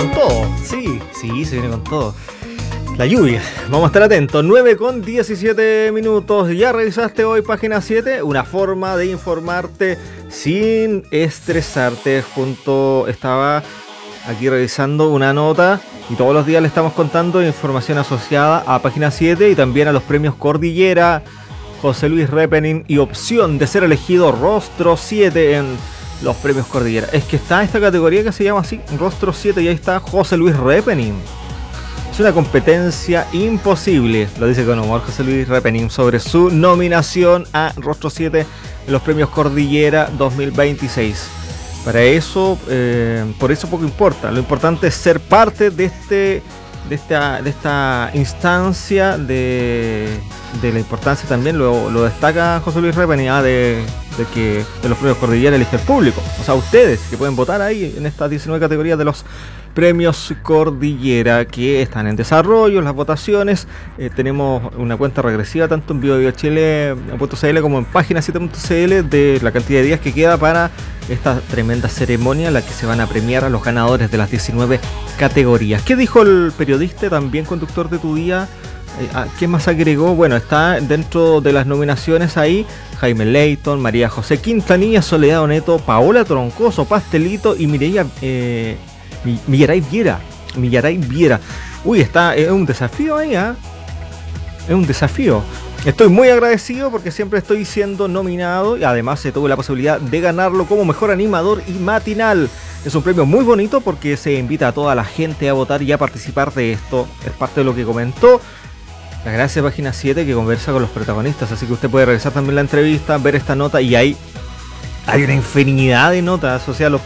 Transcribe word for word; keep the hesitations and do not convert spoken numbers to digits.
con todo. Sí, sí, se viene con todo. La lluvia, vamos a estar atentos. nueve con diecisiete minutos. ¿Ya revisaste hoy página siete? Una forma de informarte sin estresarte. Junto estaba aquí revisando una nota y todos los días le estamos contando información asociada a página siete y también a los premios Cordillera. José Luis Repening y opción de ser elegido Rostro siete en los premios Cordillera. Es que está esta categoría que se llama así, Rostro siete, y ahí está José Luis Repening. Es una competencia imposible, lo dice con humor José Luis Repening, sobre su nominación a Rostro siete en los premios Cordillera dos mil veintiséis. Para eso, eh, por eso poco importa. Lo importante es ser parte de este, de esta, de esta instancia, de, de la importancia también lo, lo destaca José Luis Repening, ah, de, de que de los premios Cordillera elige el público. O sea, ustedes que pueden votar ahí en estas diecinueve categorías de los premios Cordillera que están en desarrollo, las votaciones. Eh, tenemos una cuenta regresiva tanto en BioBioChile punto c l como en página siete punto c l de la cantidad de días que queda para esta tremenda ceremonia en la que se van a premiar a los ganadores de las diecinueve categorías. ¿Qué dijo el periodista, también conductor de Tu Día? Eh, ¿Qué más agregó? Bueno, está dentro de las nominaciones ahí Jaime Leighton, María José Quintanilla, Soledad Oneto, Paola Troncoso, Pastelito y Mireia eh, Millaray Viera. Millaray Viera. Uy, está, es un desafío ahí, ¿eh? Es un desafío. Estoy muy agradecido porque siempre estoy siendo nominado y además se tuvo la posibilidad de ganarlo como mejor animador y matinal. Es un premio muy bonito porque se invita a toda la gente a votar y a participar de esto. Es parte de lo que comentó la gracia de página siete, que conversa con los protagonistas. Así que usted puede revisar también la entrevista, ver esta nota, y ahí hay una infinidad de notas asociadas a los